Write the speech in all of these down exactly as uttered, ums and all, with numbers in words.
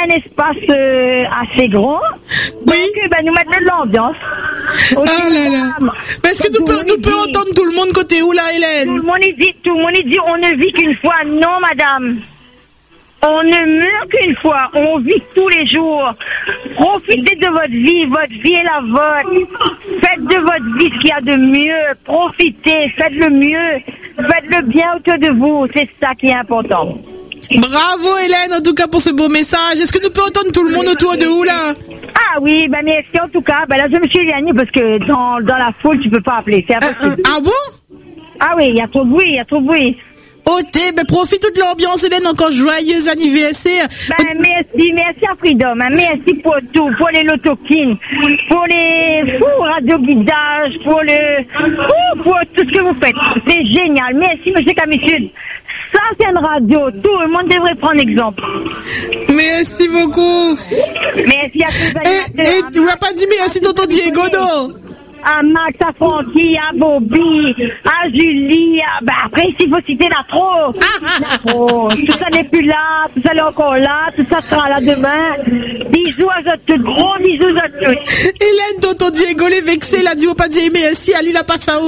un espace euh, assez grand. Oui. Donc, ben, nous mettons de l'ambiance. Aussi, Ah là là. Mais est-ce que nous pouvons nous peut entendre tout le monde côté où là, Tout Hélène? le monde il dit, tout le monde il dit, on ne vit qu'une fois. Non, madame. On ne meurt qu'une fois. On vit tous les jours. Profitez de votre vie. Votre vie est la vôtre. Faites de votre vie ce qu'il y a de mieux. Profitez. Faites le mieux. Faites le bien autour de vous. C'est ça qui est important. Bravo Hélène, en tout cas pour ce beau message. Est-ce que nous pouvons entendre tout le monde autour de où là? Ah oui, ben merci en tout cas. Ben là, je me suis éloignée parce que dans, dans la foule, tu peux pas appeler. C'est impossible. Ah, ah bon? Ah oui, il y a trop de bruit, il y a trop de bruit. Oh, t'es, ben profite de l'ambiance Hélène, encore joyeux anniversaire. Ben, merci, merci à Freedom, hein, merci pour tout, pour les lotoquines, pour les fous radio-guidages, pour le, fou, pour tout ce que vous faites. C'est génial. Merci, monsieur Camisud. Ça, c'est une radio. Tout le monde devrait prendre exemple. Merci beaucoup. Merci à tous les Et, animateurs. et tu m'as pas dit merci tonton Diego, non? À Max, à Francky, à Bobby, à Julie, à... Ben après, s'il faut citer la trop. La trop. Tout ça n'est plus là, tout ça est encore là, tout ça sera là demain. Bisous à vous tous, gros bisous à tous. Hélène, tonton Diego, les vexés, la dit au pas dit merci, Ali la passe à où?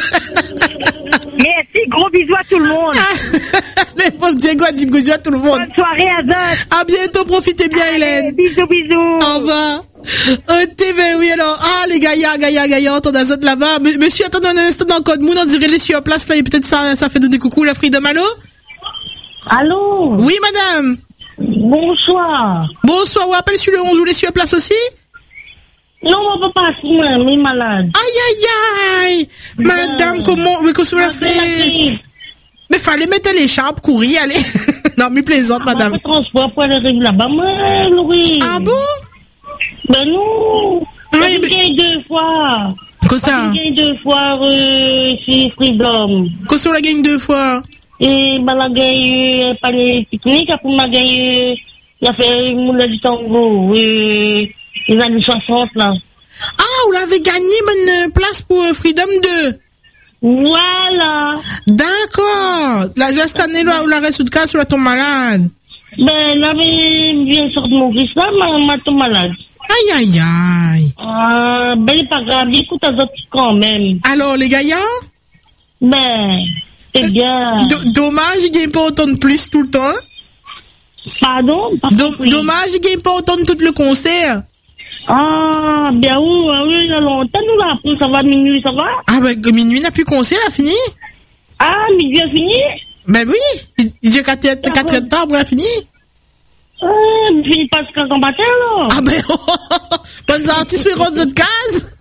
Merci, gros bisous à tout le monde. Le pauvre Diego a dit bisous à tout le monde. Bonne soirée à tous. À bientôt, profitez bien Hélène. Bisous, bisous. Au revoir. Oh, t'es, ben oui, alors, ah, les gaillards, gaillards, gaillards, on a là-bas. M- Monsieur, attendez un instant dans le code Moon, on dirait les sur place, là, et peut-être ça, ça fait donner coucou, la Freedom, allô? Allô? Oui, madame. Bonsoir. Bonsoir, vous appelez sur le onze ou les sur place aussi? Non, on peut pas assumer, mais il est malade. Aïe, aïe, aïe. Madame, Ouais. comment, mais qu'est-ce que vous la C'est la fait? grippe. Mais fallait mettre l'écharpe, courir, allez. Non, mais plaisante, madame. On fait transport pour aller régler là-bas. Moi, Louis. Ah bon? Ben non. Oui, J'ai mais- gagné deux fois. Qu'est-ce ça? J'ai gagné deux fois euh, chez Freedom. Qu'est-ce qu'on la gagne deux fois? Et ben, la gagné un panier pique-nique. Après, m'a gagné, il a fait une moule du tango. Euh, les années soixante, là. Ah, vous l'avez gagné, une place pour euh, Freedom deux. Voilà. D'accord. La, la, cette année, là, où la reste de cas, sur la tombe malade. Ben, là, bien sorti de mon fils, là, ma, ma tombe malade. Aïe, aïe, aïe. Ah, ben, c'est pas grave, écoute à d'autres quand même. Alors, les gaillards? Ben, c'est bien. Do- dommage, il gagne pas autant de plus tout le temps. Pardon? Pas Do- compris. dommage, il gagne pas autant de tout le concert. Ah, bien oui, ah oui, il y a longtemps, nous là, après, ça va minuit, ça va? Ah, ben, que minuit n'a plus concert, là, fini. Ah, midi a fini? Ben oui, il il dit quatre heures de temps pour la finir. Ah, il finit pas jusqu'à quand matin, là. Ah, ben, oh, oh, oh, bonnes artistes, feront de case.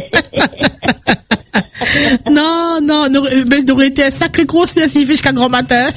Non, non, n'aurait- ben, n'aurait été un sacré concert s'il fait jusqu'à grand matin.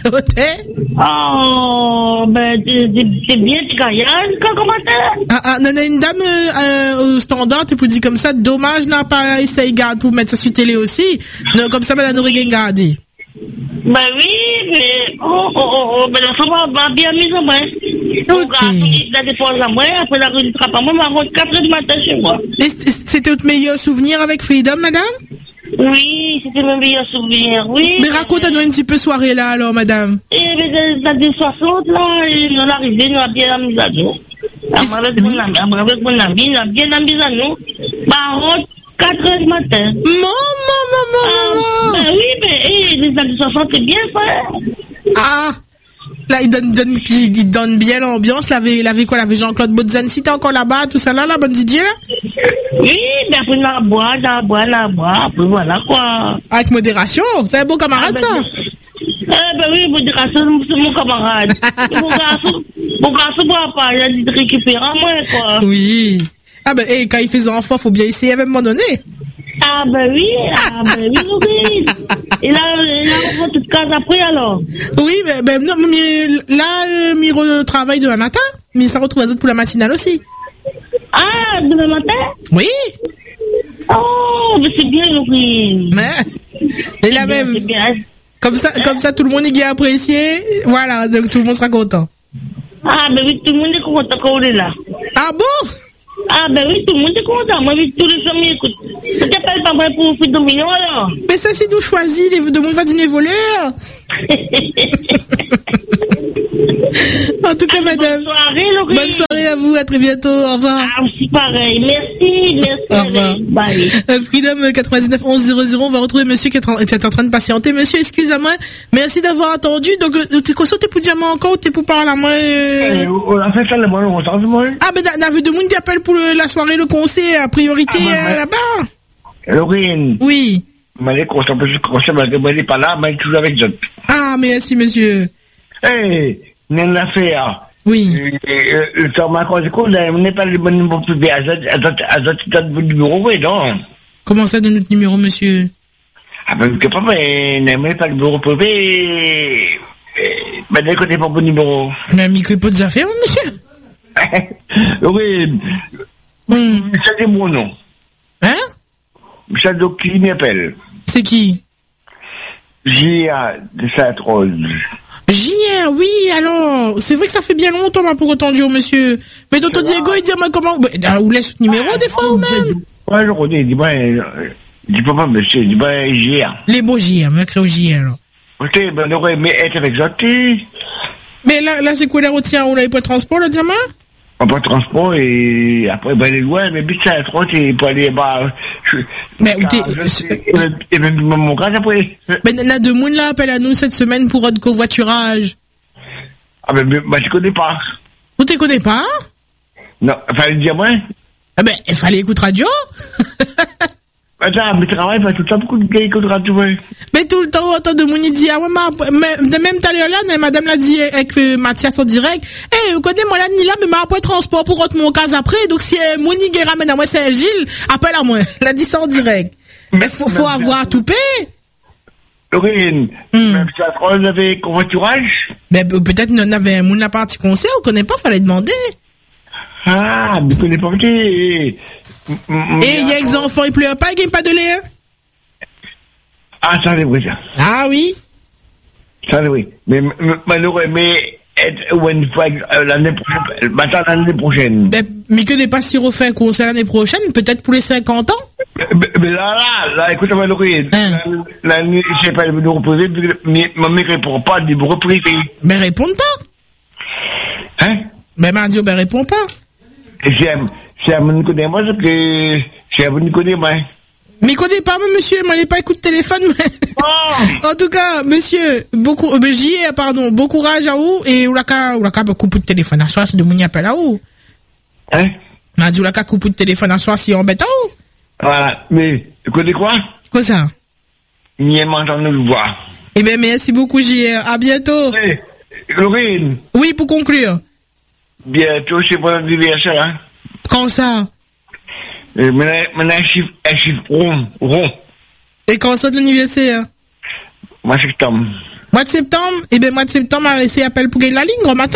Oh, ben, c'est c'est bien, tu gagnes, jusqu'à quand matin? Ah, ah, non, non, une dame euh, euh, au standard, tu peux dire comme ça, dommage, n'a pas essayé garde pour mettre ça sur télé aussi. Non, comme ça, ben, elle n'aurait rien gardé. Ben oui, mais, oh, oh, oh, oh, ben, ça va, va bien mis en moi. Mon Ok. garçon, il a déposé à moi, après la rue du Trappa, moi, je vais quatre heures du matin chez moi. Et c- c'était votre meilleur souvenir avec Freedom, madame? Oui, c'était mon meilleur souvenir, oui. Mais raconte-nous un petit peu soirée là, alors, madame. Et mais dans les années soixante, là, et on est arrivé, nous avons bien amusé à nous. Avec mon ami, avec mon ami, nous avons bien amusé à nous. Par quatre heures du matin. Maman, maman, Ah, maman. ben oui, mais eh, les années soixante, c'est bien ça. Ah, là, il donne, donne, il donne bien l'ambiance. Il avait, il avait quoi? Il avait Jean-Claude Bodzansi, t'es encore là-bas, tout ça là, la bonne D J là? Oui, mais après, on a boire, on a boire, on a boire, après, voilà, quoi. Avec modération, c'est un bon camarade, Ah, ben, ça. Eh ben oui, vous direz ça, c'est mon camarade. Mon garçon, mon garçon boit pas, il a dit de récupérer à moi, quoi. Oui. Ah ben, hey, quand il fait enfant, faut bien essayer à un moment donné. Ah ben oui, ah ben oui, oui. Et là, là on va toute case après, alors. Oui, ben, ben non, mais là, euh, il retravaille demain matin, mais ça retrouve les autres pour la matinale aussi. Ah, demain matin? Oui. Oh, mais c'est bien, Laurie. Mais, et là C'est bien, même, c'est bien. comme ça, comme ça, tout le monde y a apprécié. Voilà, donc tout le monde sera content. Ah ben oui, tout le monde est content quand on est là. Ah bon? Ah ben oui, tout le monde est content. Moi, oui, tous les familles écoutent. Ça t'appelle pas vrai pour faire domino, alors? Mais ça, c'est nous choisis, les, de monde va dîner voleur. En tout cas, madame. Bonne soirée, Laurie. Bonne soirée à vous, à très bientôt, au revoir. Ah, aussi pareil. Merci, merci. Au revoir. Bye. Euh, Freedom quatre-vingt-dix-neuf onze zéro zéro, on va retrouver monsieur qui est en, qui est en train de patienter. Monsieur, excusez-moi, merci d'avoir attendu. Donc, euh, t'es quoi, t'es pour dire moi encore ou t'es pour parler à moi? Euh... On a fait ça le bon longtemps, moi. Ah, ben, n'a vu de monde qui appelle pour le, la soirée, le concert, à priorité, Ah, euh, ouais. là-bas. Laurine. Oui. Mais les constats, parce que le conseil, elle n'est pas là, mais elle est toujours avec d'autres. Ah, merci, monsieur. Hey, une affaire. Oui. Euh, Le temps m'a causé quoi, on n'est pas le bon numéro privé à votre numéro, oui, non. Comment ça, de notre numéro, monsieur? Ah, ben, que papa, n'aimait pas le numéro privé. Ben, ne connaît pas mon numéro. Mais un micro pas des affaires, monsieur? Oui. Hum. C'est mon nom. Hein? Michel Doc qui m'appelle. C'est qui? J A de Sainte-Rose. J R, oui, alors, c'est vrai que ça fait bien longtemps, là, pour autant dire, monsieur. Mais tonton Diego, il dit, mais comment, bah, vous laisse le numéro, des fois, ou même? Ouais, je connais, dis moi, dis pas, monsieur, dis moi, J A. Les beaux J R, me crée au J R, alors. Ok, ben, on aurait aimé être avec Zotti. Mais là, là, c'est quoi les routières? On n'avait pas de transport, le diamant? On pas de transport et après, ben, les loin, mais vite, ça, trop, c'est pour aller, bah, je, Mais où t'es, et même, mon gars, après. mais n'a de monde, là, appelle à nous cette semaine pour votre covoiturage. Ah, ben, ben, je connais pas. Vous te connais pas? Non, fallait dire moi. Ah ben, il fallait écouter radio. Attends, mais travail, pas tout le temps, beaucoup de gars écoutent radio, ouais. Mais tout le temps, autant de monde, il dit, ah ouais, ma, mais, de même tout à l'heure là, madame l'a dit avec euh, Mathias en direct, eh, hey, vous connaissez, moi, là, ni là, mais ma après transport pour autre mon cas après, donc si, euh, Moni qui ramène à moi, c'est Gilles, appelle à moi. Elle a dit ça en direct. Mais faut, faut avoir tout payé. Laurine, Hmm. même si la France avait covoiturage. Mais euh, peut-être, on avait un monde la partie concert, on connaît pas, fallait demander. Ah, mais je connais pas, et, Et il y a des enfants, ils pleurent pas, ils gagnent pas de lait, hein? Ah, ça, c'est vrai, ça. Ah oui. Ça, c'est vrai. Mais, malheureux, mais, être, ou une fois, euh, l'année prochaine, maintenant, l'année prochaine. Ben, mais que n'est pas si refait un concert l'année prochaine, peut-être pour les cinquante ans? Mais, mais là, là, là, écoute, malheureux, Hein? l'année, je sais pas, le numéro privé, mais, ma mère répond pas, du numéro privé. Ben, répondent pas. Hein? Ben, m'a dit, ben, réponds pas. Et si elle, si elle me connaît, moi, c'est que, si elle me connaît, moi. Mais connais pas, moi, monsieur, moi, j'ai pas écouté téléphone, mais... Oh! En tout cas, monsieur, beaucoup, euh, ben, j'y ai, pardon, bon courage à vous, et oulaka, oulaka, ben, coupe de téléphone à soi, c'est de mon appel à vous. Hein? M'a dit, oulaka, coupe de téléphone à soi, si on bête à vous. Voilà. Mais, tu connais quoi? Quoi ça? Ni elle m'entend nous voir. Eh ben, merci beaucoup, j'y ai, à bientôt. Hey, Laurine, Oui, pour conclure. bientôt, c'est mon anniversaire, hein? Quand ça? Euh, Maintenant, maintenant, un chiffre, un chiffre rond, rond. Et quand ça de l'anniversaire? Moi, septembre. Mois de septembre? Eh ben, mois de septembre, a essayé appel pour gagner la ligne, au matin.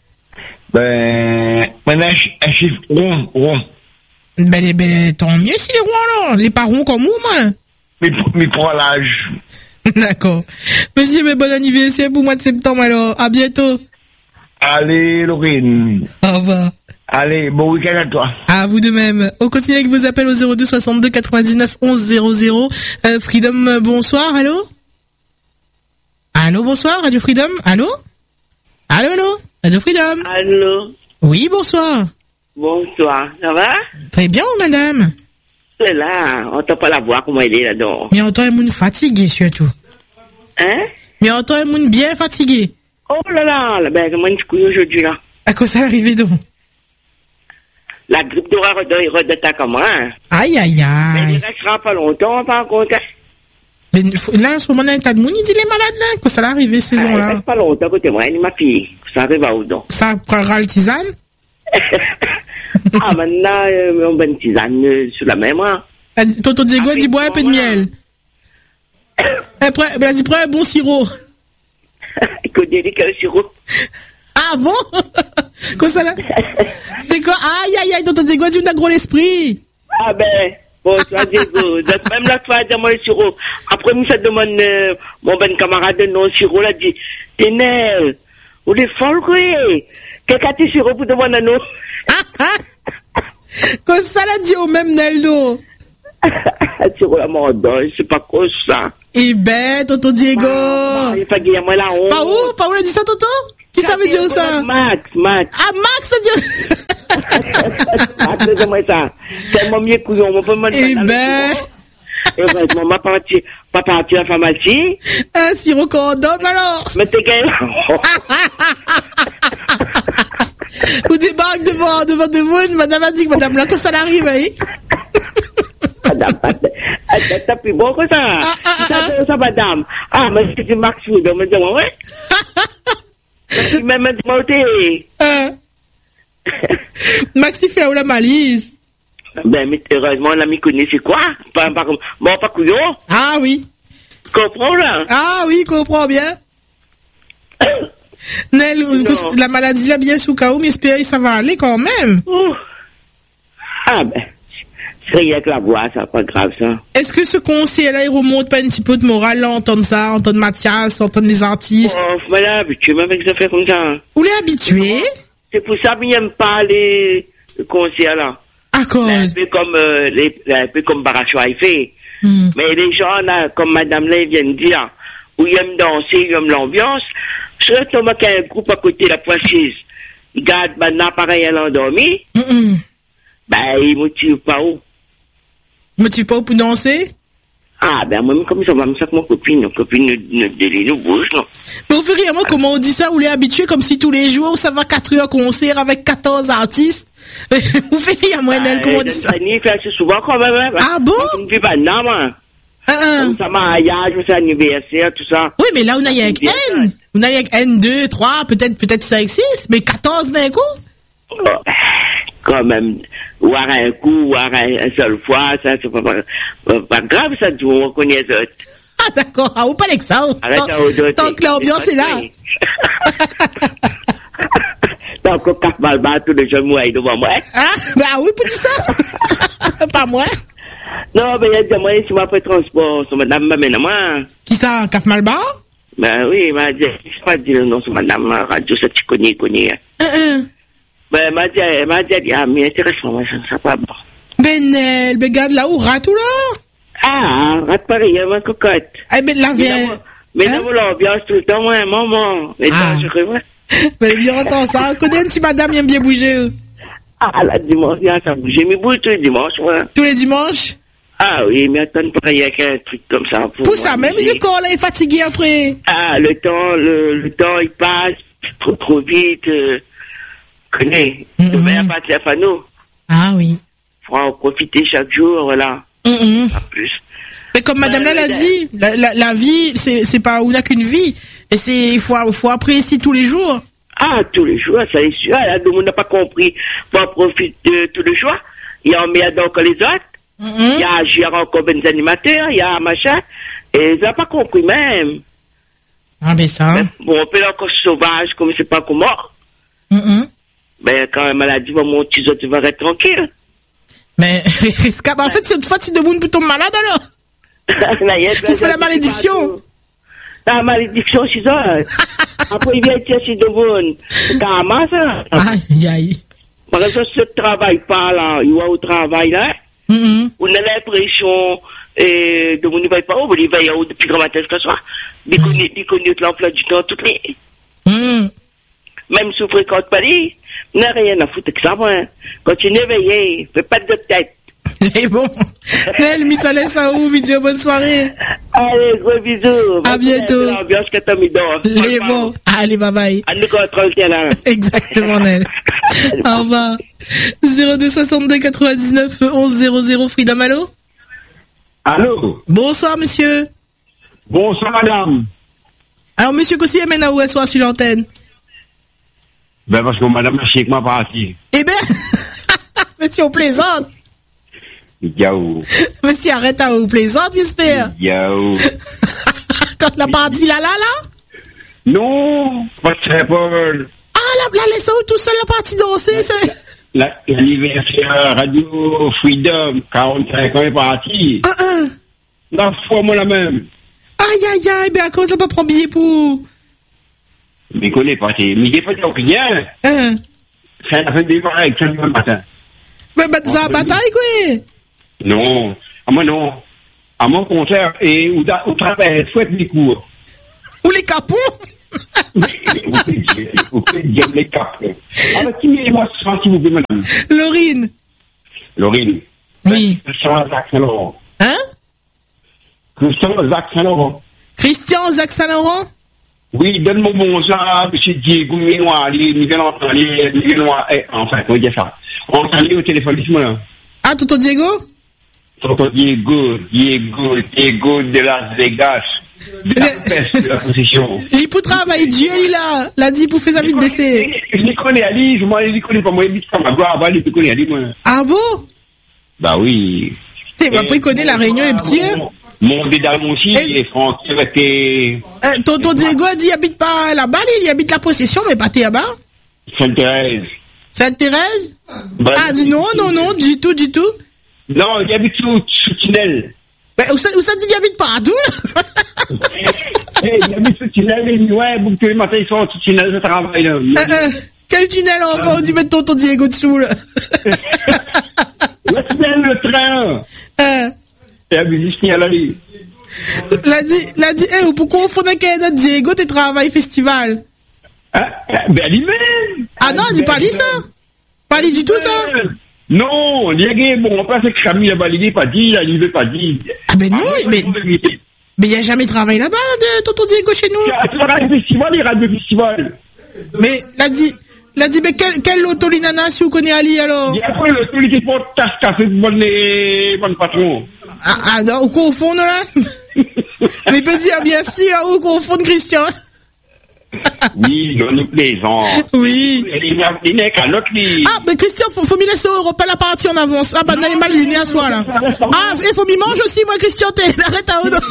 Ben, maintenant, un chi- un chiffre rond, rond. Ben, les- ben, tant mieux si les rois, alors. Les parents comme vous, moi. Mais, mais pour l'âge. D'accord. Monsieur, mais bon anniversaire pour mois de septembre, alors. À bientôt. Allez, Laurine. Au revoir. Allez, bon week-end à toi. À vous de même. On continue avec vos appels au zéro deux soixante-deux quatre-vingt-dix-neuf onze zéro zéro. Euh, Freedom, euh, bonsoir, allô? Allô, bonsoir, Radio Freedom? Allô? Allô, allô? Radio Freedom? Allô, Oui, bonsoir. bonsoir, ça va? Très bien, madame. C'est là, on t'a pas la voix, comment elle est là-dedans. Mais on entend un monde fatigué, surtout. Hein? Mais on entend un monde bien fatigué. Oh là là, là, ben, comment tu couilles aujourd'hui, là? À quoi ça arrive donc? La grippe d'aura redata comme moi, hein? Aïe, aïe, Mais il aïe. restera pas longtemps, par contre. Mais faut- là, en ce moment, on a un tas de monde, il dit les malades, là. Quoi ça arrive, ces Il saisons-là? reste pas longtemps, côté moi, elle est ma fille. Ça arrive à où donc? Ça prendra le tisane? Ah, maintenant, euh, on va une tisane euh, sur la même, hein? Elle dit- Tonton Diego, Ah, elle dit, bois un peu de voilà. miel. Elle prend- elle a dit, prends un bon sirop. Côté que le sirop. Ah bon? Quoi ça là? C'est quoi? Aïe, aïe, aïe, tonton Diego, tu as gros l'esprit. Ah ben, bonsoir Diego. Même là, tu vas dire moi le sirop. Après, moi, ça demande euh, mon ben camarade de non sirop, là, dit, t'es nerf, ou les folles, quoi. Quelqu'un tes sirop pour demander à nous. Quoi ça l'a dit au même Neldo? Sirop la mordant, c'est pas quoi ça. Eh ben, tonton Diego. Ah, il faut dire moi la honte. Pas où? Pas où elle a dit ça, tonton? Qui ça veut dire ça? Max, Max. Ah, Max, ça dit... Max, c'est moi ça. C'est mon mieux couillon, mon peu mal. Eh ben... Et ben, maman parti, pas parti à la pharmacie. Un sirop condom, alors. Mais t'es gay. Vous débarquez devant, devant de vous, madame a dit que madame là, quand ça arrive, hein? Madame, t'as plus bon que ça. Ah, ah, ah, Ça, c'est ça, madame. Ah, mais c'est Max Food, on me dit, ouais. Tu m'as dit, moi, t'es. Hein? Maxi fait où la malice? Ben, mais heureusement, l'ami connaît, c'est quoi? Pas, pas, bon, pas couillon. Ah oui. Comprends, là? Ah oui, comprends bien. Nel, Non. la maladie là bien sous cas où, mais espère que ça va aller quand même. Ouh. Ah, ben, c'est rien que la voix, ça, pas grave, ça. Est-ce que ce conseil-là, il remonte pas un petit peu de morale, là, entendre ça, entendre Mathias, entendre les artistes? Oh, madame, tu m'as avec des affaires comme ça. Vous l'êtes habitué? C'est pour ça qu'il n'aime pas les concerts, là. À Un cause. peu comme, euh, les, un peu comme Barachois il fait. Hmm. Mais les gens, là, comme madame là, ils viennent dire, où ils aiment danser, ils aiment l'ambiance, surtout qu'il y a un groupe à côté de la poissise, ils gardent maintenant appareil à l'endormi, Mm -mm. ben, ils motivent pas où. Motive pas pour danser? Ah, ben, moi, comme ça, même ça que mon copine, mon copine ne délie nous bouge, non. Mais au fur et à mesure, comment on dit ça, vous l'êtes habitué comme si tous les jours, ça va quatre heures concert avec quatorze artistes? Vous faites à moi, Nel, comment on dit ça? Ça fait assez souvent quand même, hein. Ah bon? Je ne vis pas non, moi. Ah, ah. Comme ça, mariage, c'est anniversaire, tout ça. Oui, mais là, on a avec Bien N. On a avec N deux, trois, peut-être, peut-être cinq, six, mais quatorze d'un coup? Oh, quand même, voir un coup, voir un, un seul fois, ça, c'est pas, pas, pas grave, ça, tu on reconnaît ça. Ah, d'accord. Ah, ou pas avec ça. Arrête Tant, à autre. tant que l'ambiance est là. Tant que Cap Malba, tous les gens mouillent devant moi. Ah, bah oui, pour dire ça. Pas moi. Non, mais il y a des moyens, si moi, après transport, c'est madame m'amène à moi. Qui ça, Caf Malba? Ben oui, il m'a dit, je sais pas dire le nom, c'est madame, la radio, ça, tu connais, connais. Uh -uh. Ben, elle m'a dit, elle m'a dit, ah, mais intéressant, moi, je ne sais pas bon. Ben, elle, ben, garde là où, rat ou là? Ah, rate pareil, il y a ma cocotte. Eh ben, la vient. Mais Hein? dans l'ambiance tout le temps, ouais, maman. Mais Ah. je rêve. Ben, bien entend ça. Connais une si madame aime bien bouger. euh. Ah, la dimanche, ça bouge. J'ai mis bouge tous les dimanches, ouais. Tous les dimanches. Ah oui, mais attends, pas y a qu'un truc comme ça. Pour, Pour ça, même je je corps là est fatigué après. Ah, le temps, le, le temps, il passe trop, trop vite. Euh, connais. Mm-hmm. Demain, pas de la fano. Ah oui. Faut en profiter chaque jour, voilà. Mm -mm. Pas plus. Mais comme madame là l'a dit, la, la, la vie, c'est, c'est pas, on n'a qu'une vie. Et c'est, il faut, faut apprécier tous les jours. Ah, tous les jours, ça est sûr. Là, tout le monde n'a pas compris. Faut en profiter de tous les jours. Il y a emmerde encore les autres. Mm Il -hmm. y a agir encore des animateurs, il y a machin. Et ils n'ont pas compris même. Ah, ben ça. Mais bon, on peut encore sauvage, comme je sais pas comment. Mm -hmm. Ben, quand la maladie va monter, tu vas être tranquille. Mais, en fait, cette fois, si de monde peut tomber malade alors. Vous faites la malédiction. La malédiction, c'est ça. Après, il vient dire si de monde. C'est carrément ça. Aïe, aïe. Par exemple, si tu ne travailles pas là, il va au travail là. Mm -hmm. On a l'impression euh, de mon niveau pas où, il va y avoir depuis grand matin jusqu'à soir. Il connaît l'emploi du temps toutes les. Mm. Même si vous fréquentez pas les, on n'a rien à foutre que ça, moi. Quand tu es éveillé, fais pas de tête. Et bon. Nel, mis à l'aise à où, vidéo, bonne soirée. Allez, gros bisous. À bientôt. L'ambiance que t'as mis dehors. Les bons. Allez, bye bye. À nous contrôler, là. Exactement, Nel. Au revoir. zéro deux soixante-deux quatre-vingt-dix-neuf onze zéro zéro, Frida Malo. Allô? Bonsoir, monsieur. Bonsoir, madame. Alors, monsieur Kossi, amène à où elle soit sur l'antenne? Ben, parce que madame, je sais que moi parti. Eh ben, monsieur, on plaisante. Yao. Monsieur, arrête à vous plaisante, j'espère. Yao. Quand la partie là, là, là? Non, pas très Paul. Ah, là, là, laissez où tout seul la partie danser, c'est... La- L'anniversaire Radio Freedom, quarante-cinq ans est parti. Ah, ah. La fois, moi, la même. Aïe, aïe, aïe, ben à cause ça pas prendre billet pour... Mais je connais pas, t'es- mais j'ai pas dit rien. Hein? C'est la fin des pareils, c'est le même matin. Mais bah, ça bataille, quoi. Non, à moi, non. À mon contraire, et au, au travail, souhaite mes cours. Ou les capons. Vous pouvez dire les cap. Alors, qui est moi ce soir, s'il vous plaît, madame? Laurine. Laurine. Oui. Christian Jacques Saint-Laurent. Hein? Christian Jacques Saint-Laurent. Christian Jacques Saint-Laurent? Oui, donne-moi bon ça, monsieur Diego Ménoir, les Miguel Antoine, les Miguel Noir, enfin, comment dire ça? On s'en au téléphone, dis-moi. Ah, Tonton Diego? Tonton Diego, Diego, Diego de Las Vegas. De la peste de la possession. Il peut travailler, Dieu, il a, l'a dit pour faire sa vie de décès. Je les connais, Ali, je m'en les connais pas, moi, il dit pas ma gloire, je les connais, Ali, moi. Ah bon? Bah oui. T'es, bah, après, il connaît la Réunion, les petits. Mon dédalon aussi, et Franck, il était. Euh, tonton Diego a dit, il habite pas là-bas, il habite la possession, mais pas là-bas. Sainte-Thérèse. Sainte-Thérèse? Bah, ah, non, non, non, du tout, du tout. Non, il habite sous, sous tunnel. Mais où ça, où ça dit qu'il habite partout, là? Eh, il habite sous tunnel, il dit, ouais, tous les matins, ils sont sous tunnel, je travaille, là. Euh, euh, quel tunnel encore? On dit mettre tonton Diego dessous, là. Le tunnel, le train. Euh. Il habite juste à la rue. L'a dit, l'a dit, eh, pourquoi on fait un notre Diego, t'es travail festival? Ah, ben, lui-même. Ah non, dis pas lui ça. Pas lui du tout ça. Non, Diego, bon, on passe avec Camille là-bas, il n'est pas dit, il veut pas dit. Ah ben non, mais, mais il n'y a jamais travaillé là-bas, de tonton Diego chez nous. Tu vas à festival, il rate le festival. Mais, l'a dit, l'a dit, mais quel, quel loto l'inana, si vous connaissez Ali, alors? Il y a pas le loto, il était pour tasse café, bonne, bonne patron. Ah, ah, non, au confond, là? Mais il peut dire, bien sûr, au confond de Christian. Oui, non, nous plaisons. Oui. Il n'est qu'à l'autre lit. Ah, mais Christian, faut, faut m'y laisser au repas la partie en avance. Ah, bah, n'allez mal luné à soi, là. Ah, il faut m'y manger aussi, moi, Christian, t'es, arrête à haut.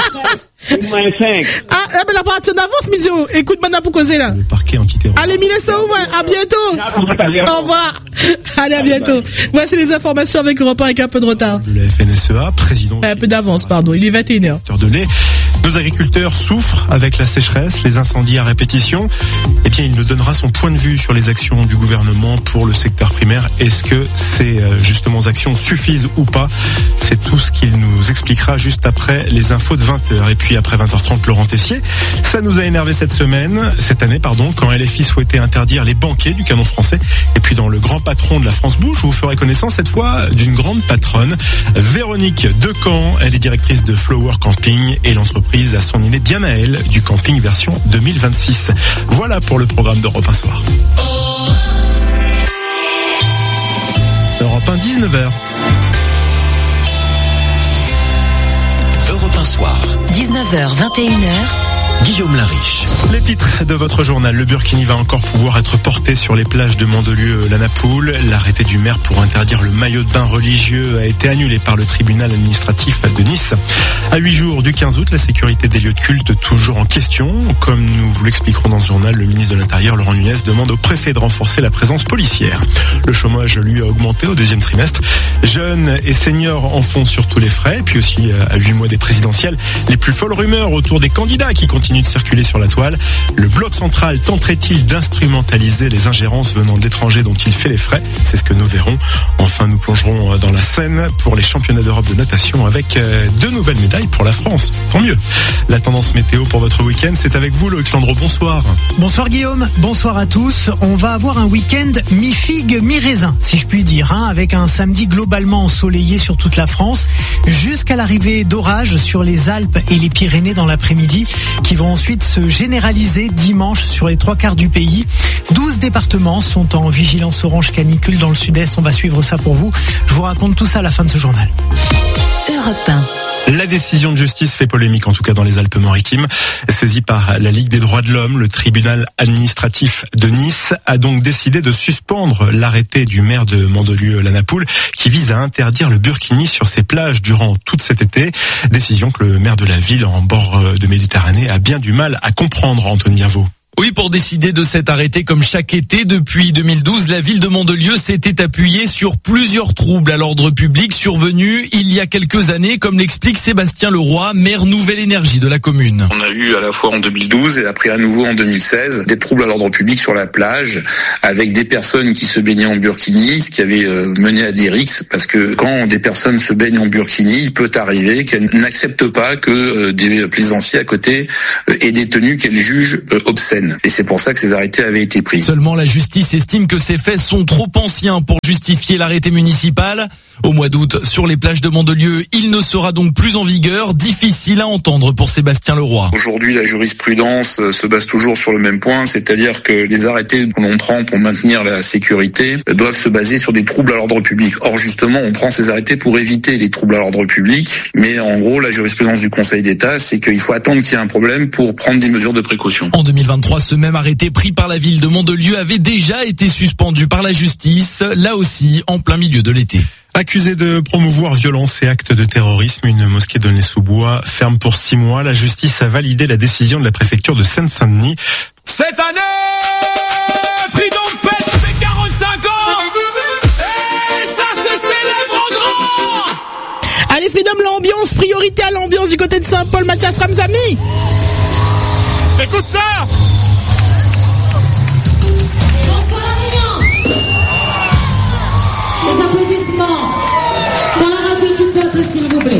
Ah, ah, ben la partie en avance, Midio. Écoute, maintenant, pour causer, là. Le parquet antiterroriste. Allez, m'y laisser au moins. À bientôt. Au revoir. Allez, à bientôt. Voici les informations avec Europe un avec un peu de retard. De la F N S E A, président. Un peu d'avance, pardon. Il est vingt et une heures. De lait. Nos agriculteurs souffrent avec la sécheresse, les incendies à répétition. Eh bien, il nous donnera son point de vue sur les actions du gouvernement pour le secteur primaire. Est-ce que ces justement actions suffisent ou pas? C'est tout ce qu'il nous expliquera juste après les infos de vingt heures. Et puis après vingt heures trente, Laurent Tessier. Ça nous a énervé cette semaine, cette année, pardon, quand L F I souhaitait interdire les banquets du canon français. Et puis dans le grand patron de la France Bouge, vous ferez connaissance cette fois d'une grande patronne, Véronique Decamp. Elle est directrice de Flower Camping et l'entreprise a son idée bien à elle du camping version deux mille vingt-six. Voilà pour le programme d'Europe un soir. Europe un, dix-neuf heures. Europe un soir. dix-neuf heures, vingt et une heures. Guillaume Lariche. Les titres de votre journal. Le Burkini va encore pouvoir être porté sur les plages de Mandelieu-la-Napoule. L'arrêté du maire pour interdire le maillot de bain religieux a été annulé par le tribunal administratif de Nice. À huit jours du quinze août, la sécurité des lieux de culte toujours en question. Comme nous vous l'expliquerons dans ce journal, le ministre de l'Intérieur, Laurent Nunez, demande au préfet de renforcer la présence policière. Le chômage, lui, a augmenté au deuxième trimestre. Jeunes et seniors en font sur tous les frais. Et puis aussi, à huit mois des présidentielles, les plus folles rumeurs autour des candidats qui continuent de circuler sur la toile. Le bloc central tenterait-il d'instrumentaliser les ingérences venant de l'étranger dont il fait les frais? C'est ce que nous verrons. Enfin, nous plongerons dans la Seine pour les championnats d'Europe de natation avec deux nouvelles médailles pour la France. Tant mieux. La tendance météo pour votre week-end, c'est avec vous, Loïc Landreau. Bonsoir. Bonsoir Guillaume, bonsoir à tous. On va avoir un week-end mi-figue, mi-raisin, si je puis dire, hein, avec un samedi globalement ensoleillé sur toute la France, jusqu'à l'arrivée d'orages sur les Alpes et les Pyrénées dans l'après-midi, qui vont ensuite se généraliser dimanche sur les trois quarts du pays. douze départements sont en vigilance orange canicule dans le sud-est. On va suivre ça pour vous. Je vous raconte tout ça à la fin de ce journal. Europe un. La décision de justice fait polémique, en tout cas dans les Alpes-Maritimes. Saisie par la Ligue des droits de l'homme, le tribunal administratif de Nice a donc décidé de suspendre l'arrêté du maire de Mandelieu-la-Napoule qui vise à interdire le burkini sur ses plages durant tout cet été. Décision que le maire de la ville en bord de Méditerranée a bien du mal à comprendre, Antoine Bienvaux. Oui, pour décider de cet arrêté, comme chaque été depuis deux mille douze, la ville de Mandelieu s'était appuyée sur plusieurs troubles à l'ordre public survenus il y a quelques années, comme l'explique Sébastien Leroy, maire Nouvelle Énergie de la commune. On a eu à la fois en deux mille douze et après à nouveau en deux mille seize des troubles à l'ordre public sur la plage avec des personnes qui se baignaient en burkini, ce qui avait mené à des rixes parce que quand des personnes se baignent en burkini, il peut arriver qu'elles n'acceptent pas que des plaisanciers à côté aient des tenues qu'elles jugent obscènes. peine. Et c'est pour ça que ces arrêtés avaient été pris. Seulement, la justice estime que ces faits sont trop anciens pour justifier l'arrêté municipal. Au mois d'août, sur les plages de Mandelieu, il ne sera donc plus en vigueur. Difficile à entendre pour Sébastien Leroy. Aujourd'hui, la jurisprudence se base toujours sur le même point, c'est-à-dire que les arrêtés que l'on prend pour maintenir la sécurité doivent se baser sur des troubles à l'ordre public. Or, justement, on prend ces arrêtés pour éviter les troubles à l'ordre public. Mais en gros, la jurisprudence du Conseil d'État, c'est qu'il faut attendre qu'il y ait un problème pour prendre des mesures de précaution. En deux mille vingt-trois, ce même arrêté pris par la ville de Mandelieu avait déjà été suspendu par la justice, là aussi en plein milieu de l'été. Accusé de promouvoir violence et actes de terrorisme, une mosquée de Nez-sous-Bois ferme pour six mois. La justice a validé la décision de la préfecture de Seine-Saint-Denis. Cette année, Freedom Fête fait quarante-cinq ans. Et ça se célèbre en grand. Allez Freedom, l'ambiance, priorité à l'ambiance du côté de Saint-Paul, Mathias Ramzami. Écoute ça. Bonsoir la réunion. Les applaudissements dans la radio du peuple, s'il vous plaît.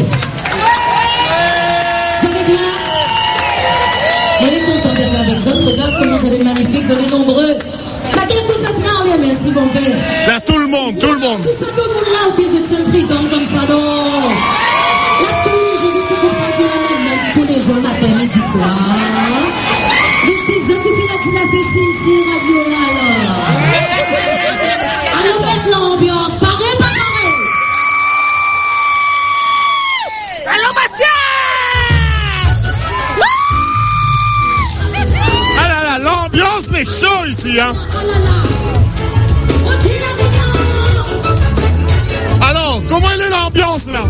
Vous allez bien? On est content d'être là avec vous. Regarde comment vous êtes magnifiques, vous êtes nombreux. Battez le coup cette main, oui, merci, bon père. Là, tout le monde, tout le monde. Tout ça, tout le monde là, où ils étaient freedom comme ça, non. Là, tous les jours, ils étaient pour faire la même, même tous les jours, matin, midi, soir. Donc, c'est ça, tu fais la petite ici, ici, radio là, alors. Allons mettre l'ambiance, pareil, pas pareil. Allons, Mathias. Ah là là, l'ambiance, les chauds ici, hein. Alors, comment est l'ambiance là?